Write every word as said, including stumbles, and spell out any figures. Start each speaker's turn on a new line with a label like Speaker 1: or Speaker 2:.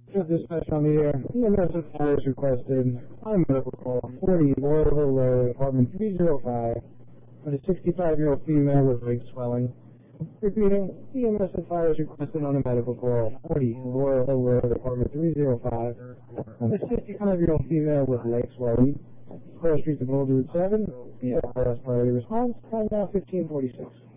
Speaker 1: Just dispatch on the air. E M S advisors requested on medical call forty Laurel Hill Road, apartment three oh five, with a sixty-five-year-old female with leg swelling. Repeating, E M S advisors requested on a medical call forty Laurel Hill Road, apartment three oh five, with a sixty-five-year-old female with leg swelling. Call Street to Boulder Route seven. Yeah, priority response. Time now fifteen forty-six.